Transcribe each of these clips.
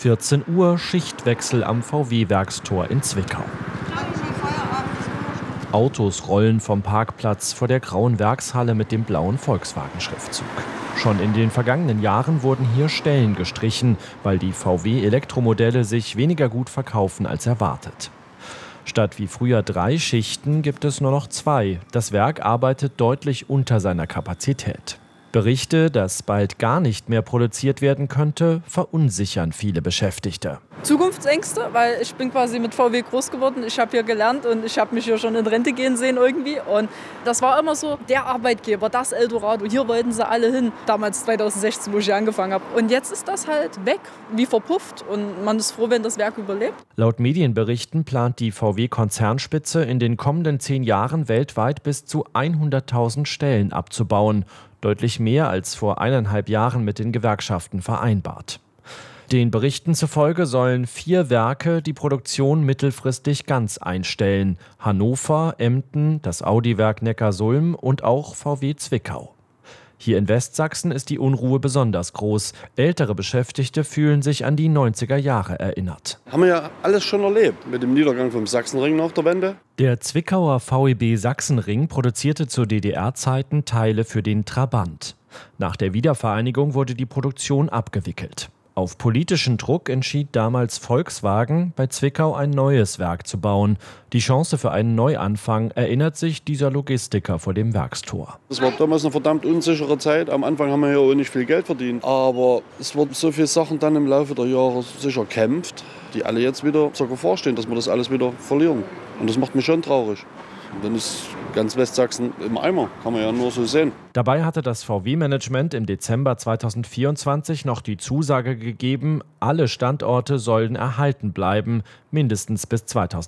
14 Uhr, Schichtwechsel am VW-Werkstor in Zwickau. Autos rollen vom Parkplatz vor der grauen Werkshalle mit dem blauen Volkswagen-Schriftzug. Schon in den vergangenen Jahren wurden hier Stellen gestrichen, weil die VW-Elektromodelle sich weniger gut verkaufen als erwartet. Statt wie früher 3 Schichten gibt es nur noch 2. Das Werk arbeitet deutlich unter seiner Kapazität. Berichte, dass bald gar nicht mehr produziert werden könnte, verunsichern viele Beschäftigte. Zukunftsängste, weil ich bin quasi mit VW groß geworden. Ich habe hier gelernt und ich habe mich hier schon in Rente gehen sehen irgendwie. Und das war immer so der Arbeitgeber, das Eldorado. Hier wollten sie alle hin, damals 2016, wo ich hier angefangen habe. Und jetzt ist das halt weg, wie verpufft. Und man ist froh, wenn das Werk überlebt. Laut Medienberichten plant die VW-Konzernspitze in den kommenden 10 Jahren weltweit bis zu 100.000 Stellen abzubauen. Deutlich mehr als vor 1,5 Jahren mit den Gewerkschaften vereinbart. Den Berichten zufolge sollen 4 Werke die Produktion mittelfristig ganz einstellen. Hannover, Emden, das Audi-Werk Neckarsulm und auch VW Zwickau. Hier in Westsachsen ist die Unruhe besonders groß. Ältere Beschäftigte fühlen sich an die 90er Jahre erinnert. Haben wir ja alles schon erlebt mit dem Niedergang vom Sachsenring nach der Wende. Der Zwickauer VEB Sachsenring produzierte zu DDR-Zeiten Teile für den Trabant. Nach der Wiedervereinigung wurde die Produktion abgewickelt. Auf politischen Druck entschied damals Volkswagen, bei Zwickau ein neues Werk zu bauen. Die Chance für einen Neuanfang erinnert sich dieser Logistiker vor dem Werkstor. Es war damals eine verdammt unsichere Zeit. Am Anfang haben wir ja auch nicht viel Geld verdient. Aber es wurden so viele Sachen dann im Laufe der Jahre sicher kämpft, die alle jetzt wieder zur Gefahr stehen, dass wir das alles wieder verlieren. Und das macht mich schon traurig. Dann ist ganz Westsachsen im Eimer, kann man ja nur so sehen. Dabei hatte das VW-Management im Dezember 2024 noch die Zusage gegeben, alle Standorte sollen erhalten bleiben, mindestens bis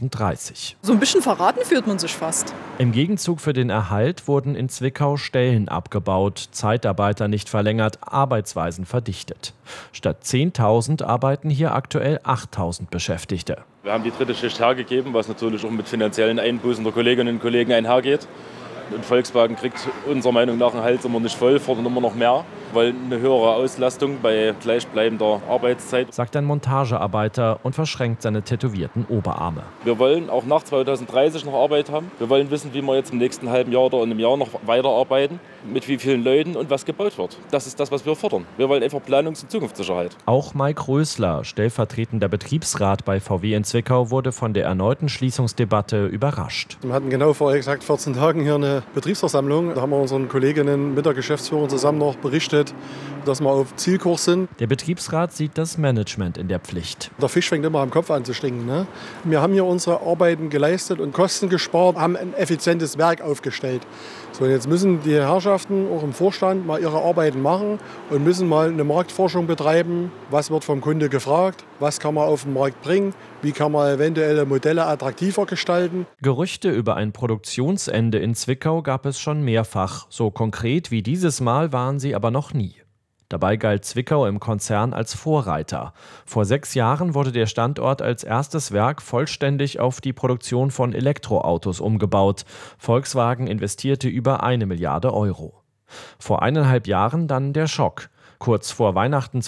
2030. So ein bisschen verraten fühlt man sich fast. Im Gegenzug für den Erhalt wurden in Zwickau Stellen abgebaut, Zeitarbeiter nicht verlängert, Arbeitsweisen verdichtet. Statt 10.000 arbeiten hier aktuell 8.000 Beschäftigte. Wir haben die 3. Schicht hergegeben, was natürlich auch mit finanziellen Einbußen der Kolleginnen und Kollegen einhergeht. Und Volkswagen kriegt unserer Meinung nach einen Hals immer nicht voll, fordern immer noch mehr, wollen eine höhere Auslastung bei gleichbleibender Arbeitszeit. Sagt ein Montagearbeiter und verschränkt seine tätowierten Oberarme. Wir wollen auch nach 2030 noch Arbeit haben. Wir wollen wissen, wie wir jetzt im nächsten halben Jahr oder in einem Jahr noch weiterarbeiten, mit wie vielen Leuten und was gebaut wird. Das ist das, was wir fordern. Wir wollen einfach Planungs- und Zukunftssicherheit. Auch Mike Rösler, stellvertretender Betriebsrat bei VW in Zwickau, wurde von der erneuten Schließungsdebatte überrascht. Wir hatten genau vor exakt 14 Tagen hier eine Betriebsversammlung. Da haben wir unseren Kolleginnen mit der Geschäftsführung zusammen noch berichtet, dass wir auf Zielkurs sind. Der Betriebsrat sieht das Management in der Pflicht. Der Fisch fängt immer am Kopf an zu stinken. Ne? Wir haben hier unsere Arbeiten geleistet und Kosten gespart, haben ein effizientes Werk aufgestellt. So, jetzt müssen die Herrschaften auch im Vorstand mal ihre Arbeiten machen und müssen mal eine Marktforschung betreiben. Was wird vom Kunde gefragt? Was kann man auf den Markt bringen? Wie kann man eventuelle Modelle attraktiver gestalten? Gerüchte über ein Produktionsende in Zwickau gab es schon mehrfach. So konkret wie dieses Mal waren sie aber noch nie. Dabei galt Zwickau im Konzern als Vorreiter. Vor 6 Jahren wurde der Standort als erstes Werk vollständig auf die Produktion von Elektroautos umgebaut. Volkswagen investierte über 1 Milliarde Euro. Vor 1,5 Jahren dann der Schock. Kurz vor Weihnachten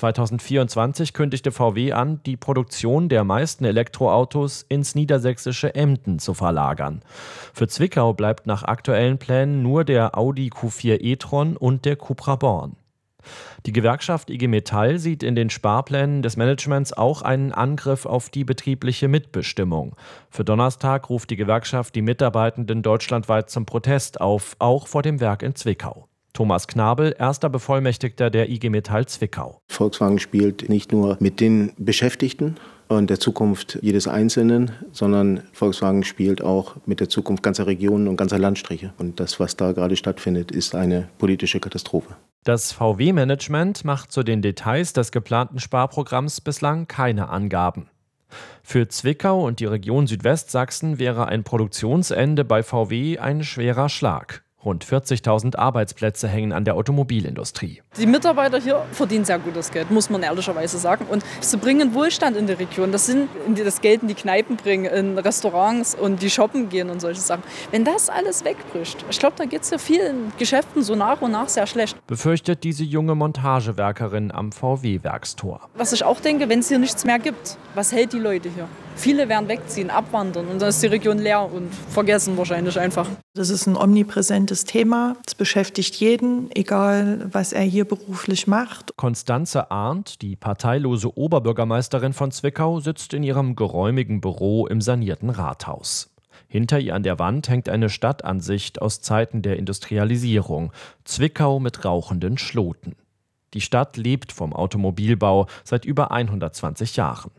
2024 kündigte VW an, die Produktion der meisten Elektroautos ins niedersächsische Emden zu verlagern. Für Zwickau bleibt nach aktuellen Plänen nur der Audi Q4 e-tron und der Cupra Born. Die Gewerkschaft IG Metall sieht in den Sparplänen des Managements auch einen Angriff auf die betriebliche Mitbestimmung. Für Donnerstag ruft die Gewerkschaft die Mitarbeitenden deutschlandweit zum Protest auf, auch vor dem Werk in Zwickau. Thomas Knabel, erster Bevollmächtigter der IG Metall Zwickau. Volkswagen spielt nicht nur mit den Beschäftigten und der Zukunft jedes Einzelnen, sondern Volkswagen spielt auch mit der Zukunft ganzer Regionen und ganzer Landstriche. Und das, was da gerade stattfindet, ist eine politische Katastrophe. Das VW-Management macht zu den Details des geplanten Sparprogramms bislang keine Angaben. Für Zwickau und die Region Südwestsachsen wäre ein Produktionsende bei VW ein schwerer Schlag. Rund 40.000 Arbeitsplätze hängen an der Automobilindustrie. Die Mitarbeiter hier verdienen sehr gutes Geld, muss man ehrlicherweise sagen. Und sie bringen Wohlstand in die Region. Das Geld in die Kneipen bringen, in Restaurants und die shoppen gehen und solche Sachen. Wenn das alles wegbricht, ich glaube, da geht es ja vielen Geschäften so nach und nach sehr schlecht. Befürchtet diese junge Montagewerkerin am VW-Werkstor. Was ich auch denke, wenn es hier nichts mehr gibt, was hält die Leute hier? Viele werden wegziehen, abwandern und dann ist die Region leer und vergessen wahrscheinlich einfach. Das ist ein omnipräsentes Thema. Es beschäftigt jeden, egal was er hier beruflich macht. Constanze Arndt, die parteilose Oberbürgermeisterin von Zwickau, sitzt in ihrem geräumigen Büro im sanierten Rathaus. Hinter ihr an der Wand hängt eine Stadtansicht aus Zeiten der Industrialisierung. Zwickau mit rauchenden Schloten. Die Stadt lebt vom Automobilbau seit über 120 Jahren.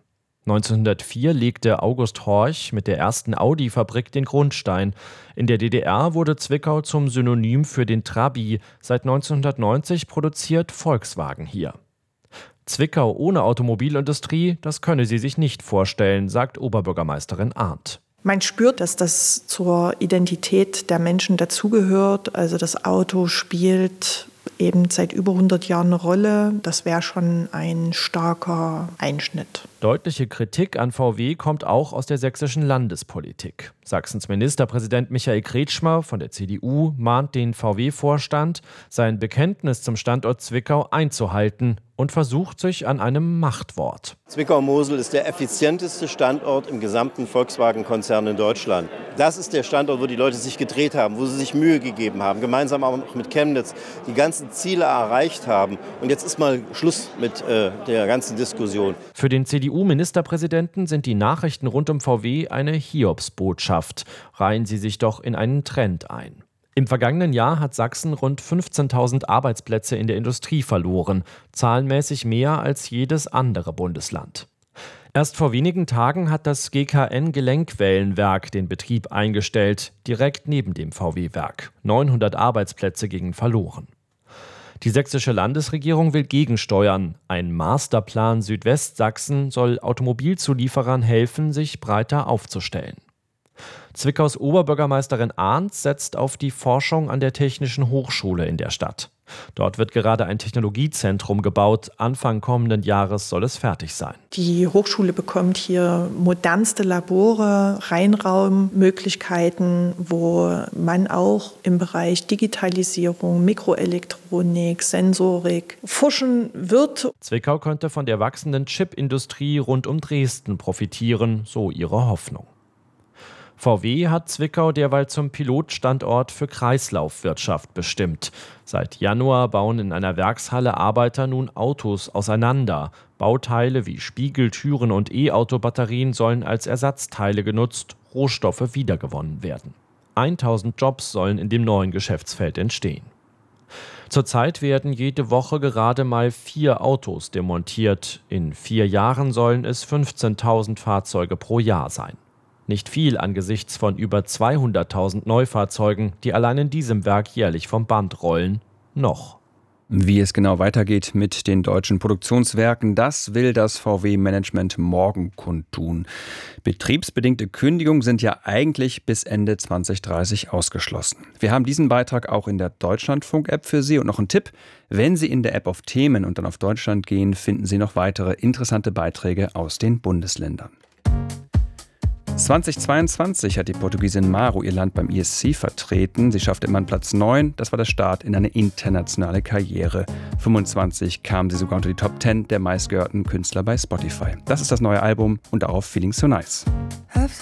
1904 legte August Horch mit der ersten Audi-Fabrik den Grundstein. In der DDR wurde Zwickau zum Synonym für den Trabi. Seit 1990 produziert Volkswagen hier. Zwickau ohne Automobilindustrie, das könne sie sich nicht vorstellen, sagt Oberbürgermeisterin Arndt. Man spürt, dass das zur Identität der Menschen dazugehört. Also das Auto spielt eben seit über 100 Jahren eine Rolle. Das wäre schon ein starker Einschnitt. Deutliche Kritik an VW kommt auch aus der sächsischen Landespolitik. Sachsens Ministerpräsident Michael Kretschmer von der CDU mahnt den VW-Vorstand, sein Bekenntnis zum Standort Zwickau einzuhalten und versucht sich an einem Machtwort. Zwickau-Mosel ist der effizienteste Standort im gesamten Volkswagen-Konzern in Deutschland. Das ist der Standort, wo die Leute sich gedreht haben, wo sie sich Mühe gegeben haben, gemeinsam auch mit Chemnitz die ganzen Ziele erreicht haben. Und jetzt ist mal Schluss mit der ganzen Diskussion. Für den CDU-Ministerpräsidenten sind die Nachrichten rund um VW eine Hiobsbotschaft. Reihen sie sich doch in einen Trend ein. Im vergangenen Jahr hat Sachsen rund 15.000 Arbeitsplätze in der Industrie verloren, zahlenmäßig mehr als jedes andere Bundesland. Erst vor wenigen Tagen hat das GKN-Gelenkwellenwerk den Betrieb eingestellt, direkt neben dem VW-Werk. 900 Arbeitsplätze gingen verloren. Die sächsische Landesregierung will gegensteuern. Ein Masterplan Südwestsachsen soll Automobilzulieferern helfen, sich breiter aufzustellen. Zwickaus Oberbürgermeisterin Arndt setzt auf die Forschung an der Technischen Hochschule in der Stadt. Dort wird gerade ein Technologiezentrum gebaut. Anfang kommenden Jahres soll es fertig sein. Die Hochschule bekommt hier modernste Labore, Reinraummöglichkeiten, wo man auch im Bereich Digitalisierung, Mikroelektronik, Sensorik forschen wird. Zwickau könnte von der wachsenden Chipindustrie rund um Dresden profitieren, so ihre Hoffnung. VW hat Zwickau derweil zum Pilotstandort für Kreislaufwirtschaft bestimmt. Seit Januar bauen in einer Werkshalle Arbeiter nun Autos auseinander. Bauteile wie Spiegel, Türen und E-Auto-Batterien sollen als Ersatzteile genutzt, Rohstoffe wiedergewonnen werden. 1000 Jobs sollen in dem neuen Geschäftsfeld entstehen. Zurzeit werden jede Woche gerade mal 4 Autos demontiert. In 4 Jahren sollen es 15.000 Fahrzeuge pro Jahr sein. Nicht viel angesichts von über 200.000 Neufahrzeugen, die allein in diesem Werk jährlich vom Band rollen. Noch. Wie es genau weitergeht mit den deutschen Produktionswerken, das will das VW-Management morgen kundtun. Betriebsbedingte Kündigungen sind ja eigentlich bis Ende 2030 ausgeschlossen. Wir haben diesen Beitrag auch in der Deutschlandfunk-App für Sie und noch einen Tipp. Wenn Sie in der App auf Themen und dann auf Deutschland gehen, finden Sie noch weitere interessante Beiträge aus den Bundesländern. 2022 hat die Portugiesin Maru ihr Land beim ESC vertreten. Sie schaffte immerhin Platz 9. Das war der Start in eine internationale Karriere. 25 kam sie sogar unter die Top 10 der meistgehörten Künstler bei Spotify. Das ist das neue Album und darauf Feeling So Nice.